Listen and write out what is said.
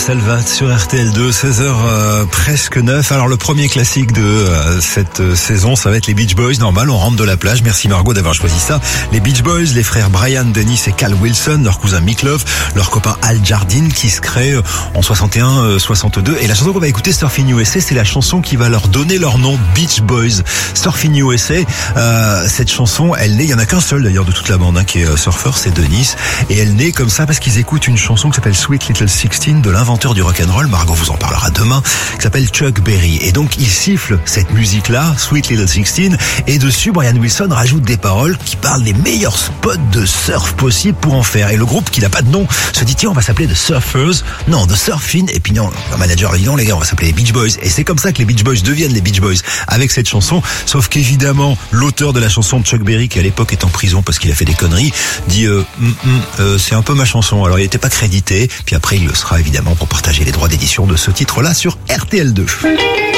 Salvat sur RTL2, 16h presque 9. Alors le premier classique de cette saison, ça va être les Beach Boys. Normal, on rentre de la plage. Merci Margot d'avoir choisi ça. Les Beach Boys, les frères Brian, Dennis et Cal Wilson, leur cousin Mick Love, leur copain Al Jardine qui se crée en 61-62. Et la chanson qu'on va écouter, Surfing USA, c'est la chanson qui va leur donner leur nom, Beach Boys. Surfing USA, cette chanson, elle naît, il y en a qu'un seul d'ailleurs de toute la bande qui est surfeur, c'est Dennis. Et elle naît comme ça parce qu'ils écoutent une chanson qui s'appelle Sweet Little 16 de l'inventeur du rock'n'roll, Margot vous en parlera demain, qui s'appelle Chuck Berry. Et donc il siffle cette musique-là, Sweet Little 16, et dessus Brian Wilson rajoute des paroles qui parlent des meilleurs spots de surf possibles pour en faire. Et le groupe qui n'a pas de nom se dit tiens, on va s'appeler The Surfers, non, The Surfing, et puis non, le manager dit non les gars, on va s'appeler les Beach Boys. Et c'est comme ça que les Beach Boys deviennent les Beach Boys avec cette chanson, sauf qu'évidemment l'auteur de la chanson, Chuck Berry, qui à l'époque est en prison parce qu'il a fait des conneries, dit c'est un peu ma chanson. Alors il n'était pas crédité, puis après il le sera évidemment pour partager les droits d'édition de ce titre-là sur RTL2.